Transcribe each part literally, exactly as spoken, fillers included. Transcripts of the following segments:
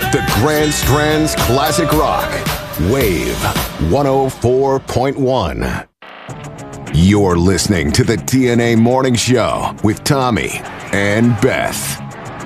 The Grand Strand's Classic Rock. Wave one oh four point one. You're listening to the T N A Morning Show with Tommy and Beth.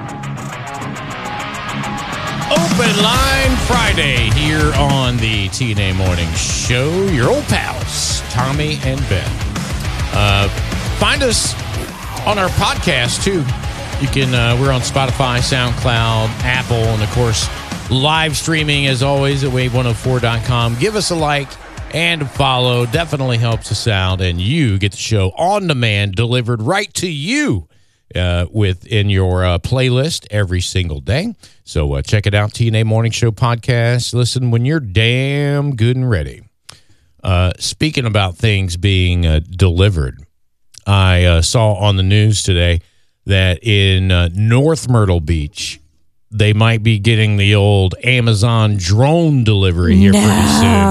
Open Line Friday here on the T N A Morning Show. Your old pals, Tommy and Beth. Uh, find us on our podcast, too. You can. Uh, we're on Spotify, SoundCloud, Apple, and, of course, live streaming, as always, at wave one oh four dot com. Give us a like and a follow. Definitely helps us out, and you get the show on demand, delivered right to you uh, within your uh, playlist every single day. So uh, check it out, T N A Morning Show podcast. Listen when you're damn good and ready. Uh, speaking about things being uh, delivered, I uh, saw on the news today that in uh, North Myrtle Beach, they might be getting the old Amazon drone delivery here no. pretty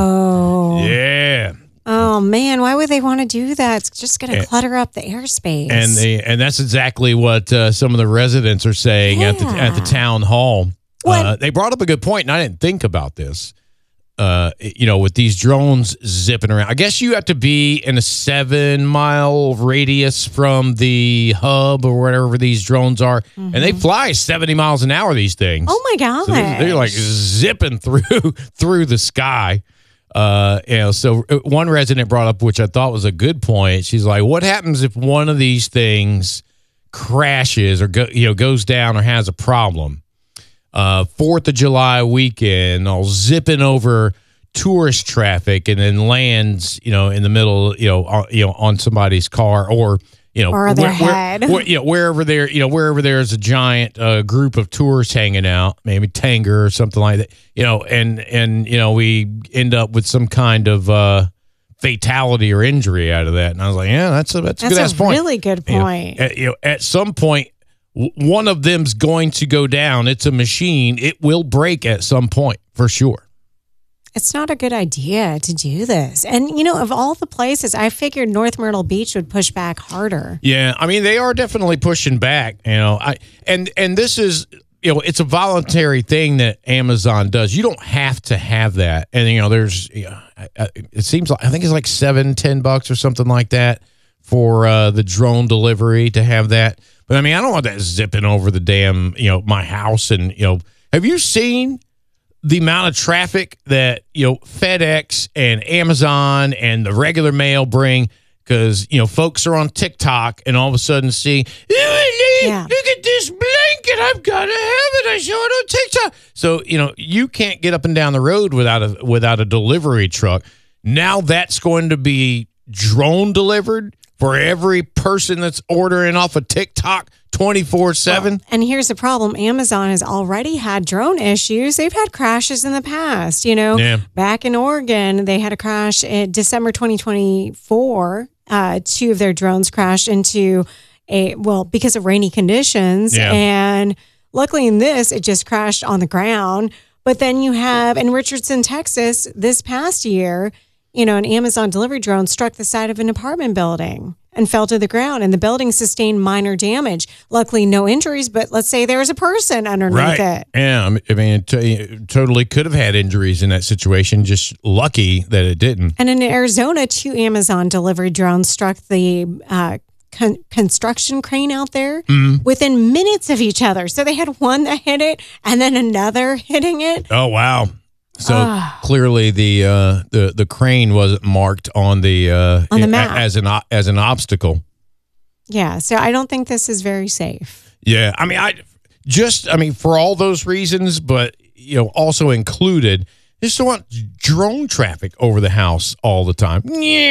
soon. Yeah. Oh, man, why would they want to do that? It's just going to clutter up the airspace. And they, and that's exactly what uh, some of the residents are saying yeah. at the at the town hall. What? Uh, they brought up a good point, and I didn't think about this. Uh, you know, with these drones zipping around, I guess you have to be in a seven mile radius from the hub or whatever these drones are. Mm-hmm. And they fly seventy miles an hour, these things. Oh my God. So they're, they're like zipping through, through the sky. Uh, you know, so one resident brought up, which I thought was a good point. She's like, what happens if one of these things crashes or go, you know, goes down or has a problem? Uh, Fourth of July weekend, all zipping over tourist traffic, and then lands, you know, in the middle, you know, on, you know, on somebody's car, or you know, or their where, head, where, where, you know, wherever there, you know, wherever there's a giant uh, group of tourists hanging out, maybe Tanger or something like that, you know, and and you know, we end up with some kind of uh, fatality or injury out of that. And I was like, yeah, that's a that's a that's good ass a point. really good point. You know, at, you know, at some point, one of them's going to go down. It's a machine. It will break at some point, for sure. It's not a good idea to do this. And, you know, of all the places, I figured North Myrtle Beach would push back harder. Yeah, I mean, they are definitely pushing back, you know. I and and this is, you know, it's a voluntary thing that Amazon does. You don't have to have that. And, you know, there's, you know, it seems like, I think it's like seven, ten bucks or something like that for uh, the drone delivery to have that. But I mean, I don't want that zipping over the damn, you know, my house. And, you know, have you seen the amount of traffic that, you know, FedEx and Amazon and the regular mail bring? Because, you know, folks are on TikTok and all of a sudden see, yeah. look at this blanket, I've got to have it. I saw it on TikTok. So, you know, you can't get up and down the road without a without a delivery truck. Now that's going to be drone delivered for every person that's ordering off of TikTok twenty-four seven. Well, and here's the problem. Amazon has already had drone issues. They've had crashes in the past. You know, yeah. back in Oregon, they had a crash in December twenty twenty-four. Uh, two of their drones crashed into a, well, because of rainy conditions. Yeah. And luckily in this, it just crashed on the ground. But then you have in Richardson, Texas, this past year, you know, an Amazon delivery drone struck the side of an apartment building and fell to the ground, and the building sustained minor damage. Luckily, no injuries, but let's say there was a person underneath right. it. Yeah, I mean, it, t- it totally could have had injuries in that situation, just lucky that it didn't. And in Arizona, two Amazon delivery drones struck the uh, con- construction crane out there mm. within minutes of each other. So they had one that hit it and then another hitting it. Oh, wow. So uh, clearly the uh, the the crane wasn't marked on the uh, on the map as an as an obstacle. Yeah, so I don't think this is very safe. Yeah, I mean, I just I mean for all those reasons, but you know, also included, just don't want drone traffic over the house all the time.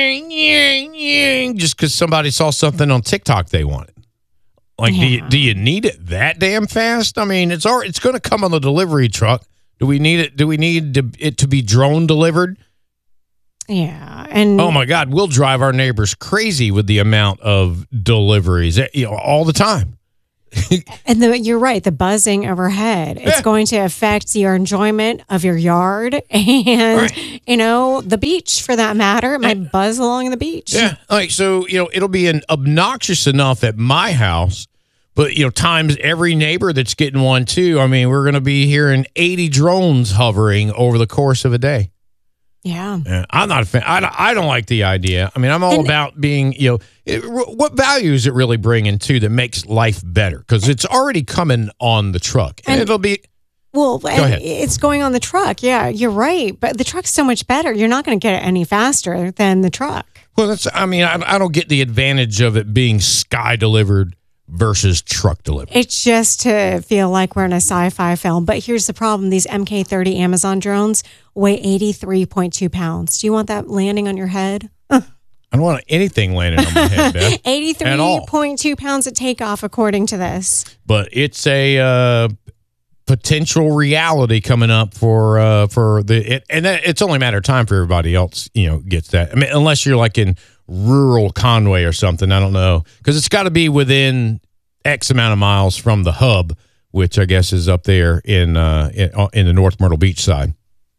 Just because somebody saw something on TikTok they wanted. Like, yeah. do you, do you need it that damn fast? I mean, it's already, it's going to come on the delivery truck. Do we need it? Do we need to, it to be drone delivered? Yeah, and oh my God, we'll drive our neighbors crazy with the amount of deliveries, you know, all the time. And the, you're right, the buzzing overhead. It's yeah. going to affect your enjoyment of your yard and, right. you know, the beach for that matter. It might and, buzz along the beach. Yeah, like so, you know, it'll be an obnoxious enough at my house, But, you know, times every neighbor that's getting one, too. I mean, we're going to be hearing eighty drones hovering over the course of a day. Yeah. yeah I'm not a fan. I, I don't like the idea. I mean, I'm all and, about being, you know, it, what value is it really bringing, too, that makes life better? Because it's already coming on the truck. And, and it'll be... Well, it's going on the truck. Yeah, you're right. But the truck's so much better. You're not going to get it any faster than the truck. Well, that's, I mean, I, I don't get the advantage of it being sky delivered versus truck delivered. It's just to feel like we're in a sci-fi film. But here's the problem. These M K thirty Amazon drones weigh eighty-three point two pounds. Do you want that landing on your head? I don't want anything landing on my head, Beth. eighty-three point two pounds at takeoff, according to this. But it's a uh, potential reality coming up for uh, for the it, and that, it's only a matter of time for everybody else, you know, gets that. I mean, unless you're like in rural Conway or something, I don't know, because it's got to be within X amount of miles from the hub, which I guess is up there in uh, in, in the North Myrtle Beach side.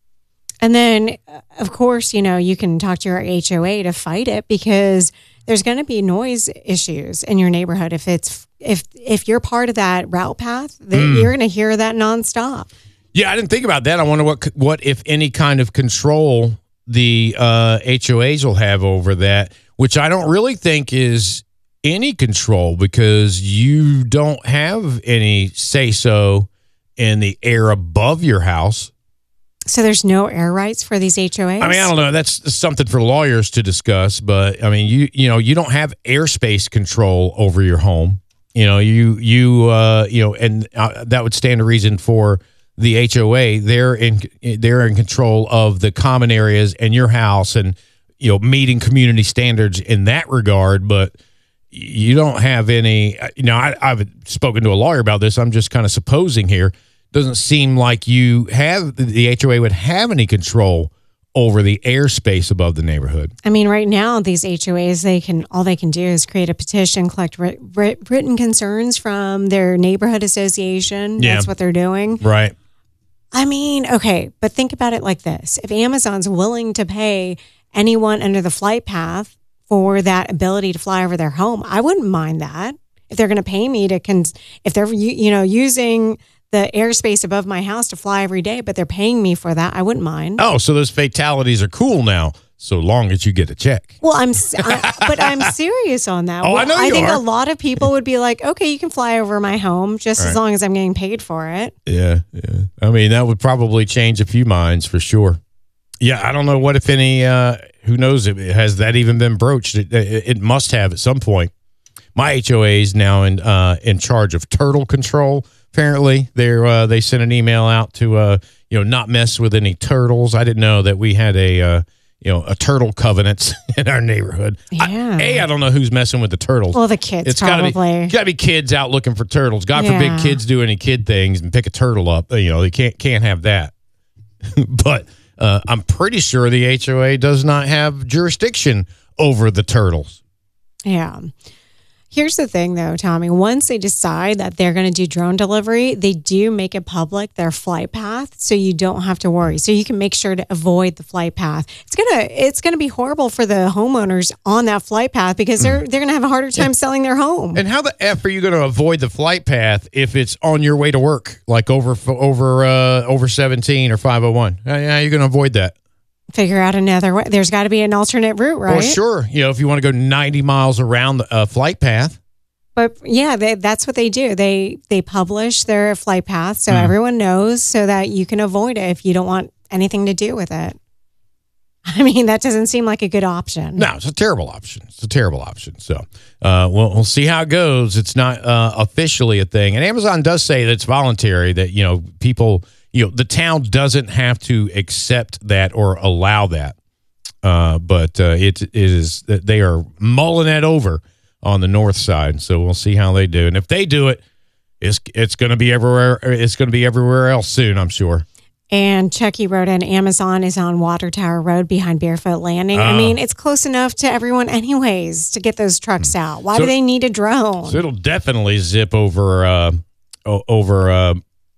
And then, of course, you know, you can talk to your H O A to fight it, because there's going to be noise issues in your neighborhood. If it's if if you're part of that route path, mm. you're going to hear that nonstop. Yeah, I didn't think about that. I wonder what what if any kind of control the uh, H O As will have over that, which I don't really think is any control, because you don't have any say-so in the air above your house. So there's no air rights for these H O As? I mean, I don't know. That's something for lawyers to discuss, but I mean, you you know, you don't have airspace control over your home. You know, you you uh, you know, and uh, that would stand to reason for the H O A. They're in they're in control of the common areas and your house, and you know, meeting community standards in that regard. But you don't have any. You know, I, I've spoken to a lawyer about this. I'm just kind of supposing here. Doesn't seem like you have the H O A would have any control over the airspace above the neighborhood. I mean, right now these H O As, they can all they can do is create a petition, collect writ- writ- written concerns from their neighborhood association. Yeah. That's what they're doing, right? I mean, okay, but think about it like this: if Amazon's willing to pay anyone under the flight path for that ability to fly over their home, I wouldn't mind that. If they're going to pay me to, cons- if they're you, you know using the airspace above my house to fly every day, but they're paying me for that, I wouldn't mind. Oh, so those fatalities are cool now, so long as you get a check. Well, I'm, I, but I'm serious on that. Oh, well, I know you I think are. a lot of people would be like, okay, you can fly over my home just right. as long as I'm getting paid for it. Yeah, yeah. I mean, that would probably change a few minds for sure. Yeah, I don't know what, if any, uh, who knows, if it, has that even been broached? It, it, it must have at some point. My H O A is now in uh, in charge of turtle control. Apparently, they uh, they sent an email out to uh, you know not mess with any turtles. I didn't know that we had a uh, you know a turtle covenant in our neighborhood. Yeah. I, a, I don't know who's messing with the turtles. Well, the kids it's probably. Gotta be, gotta be kids out looking for turtles. God Yeah. forbid kids do any kid things and pick a turtle up. You know they can't can't have that. But uh, I'm pretty sure the H O A does not have jurisdiction over the turtles. Yeah. Here's the thing, though, Tommy. Once they decide that they're going to do drone delivery, they do make it public, their flight path, so you don't have to worry. So you can make sure to avoid the flight path. It's gonna it's gonna be horrible for the homeowners on that flight path, because they're they're gonna have a harder time yeah. selling their home. And how the F are you going to avoid the flight path if it's on your way to work, like over over uh, over seventeen or five oh one? How are you going to avoid that? Figure out another way. There's got to be an alternate route, right? Well, sure. You know, if you want to go ninety miles around the uh, flight path. But yeah, they, that's what they do. They they publish their flight path so Mm. everyone knows, so that you can avoid it if you don't want anything to do with it. I mean, that doesn't seem like a good option. No, it's a terrible option. It's a terrible option. So uh, we'll, we'll see how it goes. It's not uh, officially a thing. And Amazon does say that it's voluntary, that, you know, people, you know, the town doesn't have to accept that or allow that. Uh, but uh, it, it is that they are mulling it over on the north side. So we'll see how they do. And if they do it, it's it's going to be everywhere. It's going to be everywhere else soon, I'm sure. And Chucky wrote in, Amazon is on Water Tower Road behind Barefoot Landing. Oh. I mean, it's close enough to everyone anyways to get those trucks out. Why So- do they need a drone? So it'll definitely zip over uh, o- over. Uh,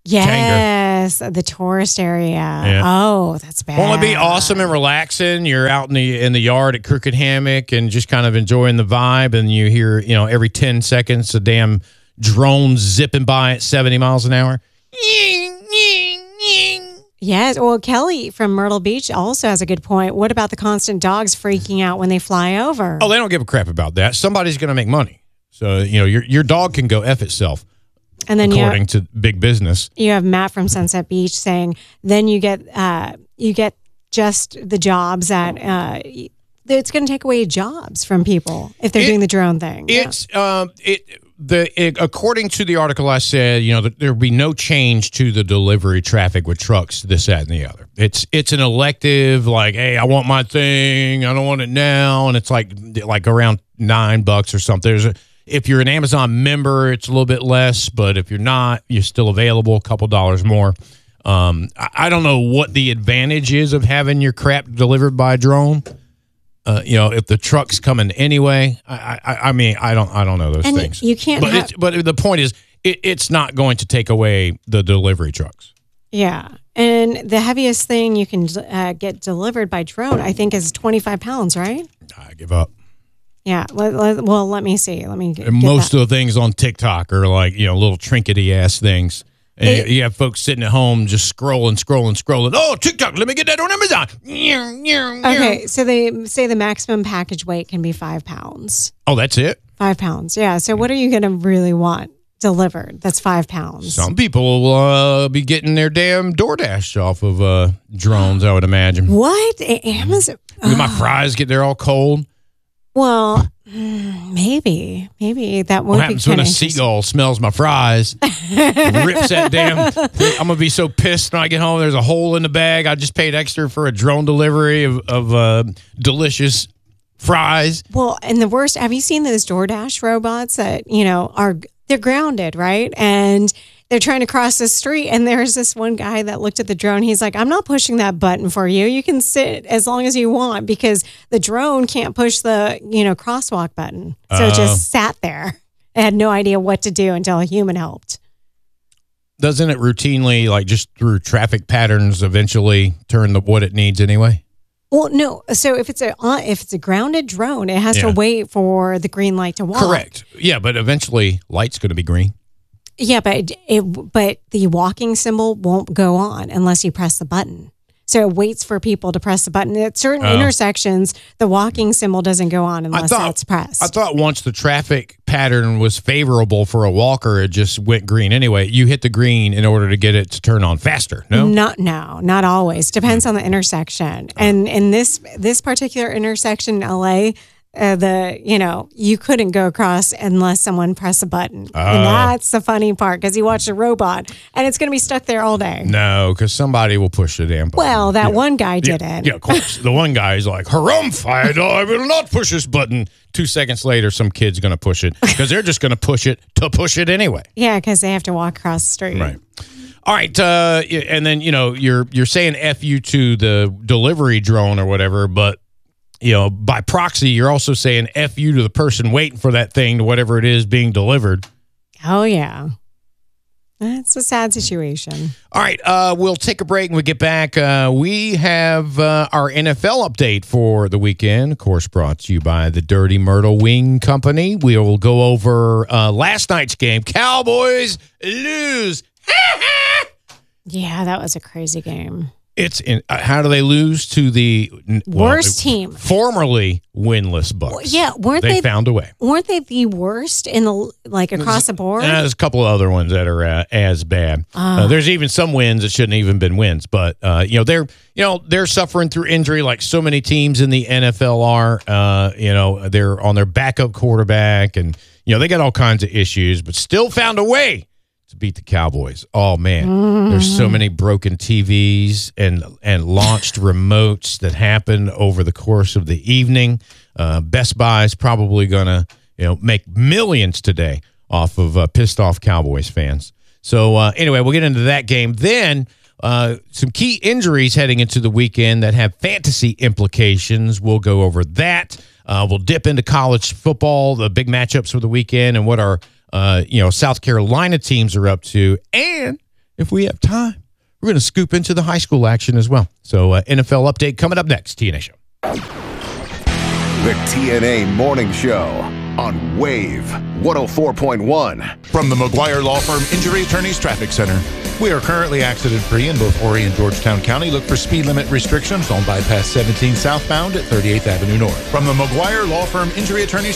yes, the tourist area. Yeah. Oh, that's bad. Won't it be awesome and relaxing? You're out in the in the yard at Crooked Hammock and just kind of enjoying the vibe, and you hear, you know, every ten seconds a damn drones zipping by at seventy miles an hour. Yes. Well, Kelly from Myrtle Beach also has a good point. What about the constant dogs freaking out when they fly over? Oh, they don't give a crap about that. Somebody's going to make money. So, you know, your your dog can go F itself. And then according you have, to big business. You have Matt from Sunset Beach saying, then you get uh, you get just the jobs that uh, it's going to take away jobs from people if they're it, doing the drone thing. It's yeah. um it the it, according to the article I said, you know, that there will be no change to the delivery traffic with trucks, this, that, and the other. It's it's an elective, like, hey, I want my thing, I don't want it now, and it's like like around nine bucks or something. There's a If you're an Amazon member, it's a little bit less, but if you're not, you're still available, a couple dollars more. Um, I, I don't know what the advantage is of having your crap delivered by a drone. Uh, you know, if the truck's coming anyway, I, I, I mean, I don't, I don't know those and things. You can't. But have- it's, but the point is, it, it's not going to take away the delivery trucks. Yeah, and the heaviest thing you can uh, get delivered by drone, I think, is twenty-five pounds, right? I give up. Yeah. Let, let, well, let me see. Let me. Get Most that. of the things on TikTok are like, you know, little trinkety ass things. And It- you have folks sitting at home just scrolling, scrolling, scrolling. Oh, TikTok, let me get that on Amazon. Okay, so they say the maximum package weight can be five pounds. Oh, that's it? Five pounds. Yeah. So what are you going to really want delivered? That's five pounds. Some people will uh, be getting their damn DoorDash off of uh, drones, I would imagine. What? A- Amazon? Look at my fries get there all cold. Well, mm, maybe, maybe that would What be happens when kind a of seagull smells my fries? Rips that damn thing. I'm going to be so pissed when I get home. There's a hole in the bag. I just paid extra for a drone delivery of, of uh, delicious fries. Well, and the worst, have you seen those DoorDash robots that, you know, are, they're grounded, right? And they're trying to cross the street. And there's this one guy that looked at the drone. He's like, I'm not pushing that button for you. You can sit as long as you want because the drone can't push the, you know, crosswalk button. So it Uh. just sat there. It had no idea what to do until a human helped. Doesn't it routinely, like just through traffic patterns, eventually turn the what it needs anyway? Well, no. So if it's a uh, if it's a grounded drone, it has Yeah. to wait for the green light to walk. Correct. Yeah, but eventually light's going to be green. Yeah, but it, it but the walking symbol won't go on unless you press the button. So it waits for people to press the button. At certain Oh. intersections, the walking symbol doesn't go on I unless thought it's pressed. I thought once the traffic pattern was favorable for a walker, it just went green anyway. You hit the green in order to get it to turn on faster. No, Not no, not always. Depends on the intersection. And in this this particular intersection in L A, uh, the you know you couldn't go across unless someone pressed a button, Oh. and that's the funny part because you watch a robot and it's going to be stuck there all day. no, because somebody will push the damn button. Well, that Yeah. one guy did yeah, it. Yeah, of course. The one guy is like, harumph, I, I will not push this button. Two seconds later, some kid's going to push it because they're just going to push it to push it anyway. Yeah, because they have to walk across the street. Right. All right. Uh, and then, you know, you're you're saying F you to the delivery drone or whatever, but, you know, by proxy, you're also saying F you to the person waiting for that thing to whatever it is being delivered. Oh, yeah. That's a sad situation. All right, uh, we'll take a break and we get back. Uh, we have uh, our N F L update for the weekend, of course, brought to you by the Dirty Myrtle Wing Company. We'll go over uh, last night's game. Cowboys lose. Yeah, that was a crazy game. It's in, uh, how do they lose to the well, Worst team. formerly winless Bucks? Yeah, weren't they, they- found a way? Weren't they the worst in the like across the board? Uh, there's a couple of other ones that are uh, as bad. Uh, there's even some wins that shouldn't even been wins, but uh, you know they're you know they're suffering through injury like so many teams in the N F L are. Uh, you know they're on their backup quarterback, and you know they got all kinds of issues, but still found a way to beat the Cowboys. Oh man, mm-hmm. There's so many broken T Vs and and launched remotes that happened over the course of the evening. Uh, Best Buy is probably gonna you know make millions today off of uh, pissed off Cowboys fans. So uh, anyway, we'll get into that game. Then uh, some key injuries heading into the weekend that have fantasy implications. We'll go over that. Uh, we'll dip into college football, the big matchups for the weekend, and what our uh, you know South Carolina teams are up to. And if we have time, we're going to scoop into the high school action as well. So uh, N F L update coming up next. T N A Show. The T N A Morning Show. on Wave one oh four point one. From the McGuire Law Firm Injury Attorneys Traffic Center. We are currently accident-free in both Horry and Georgetown County. Look for speed limit restrictions on bypass seventeen southbound at thirty-eighth Avenue North. From the McGuire Law Firm Injury Attorneys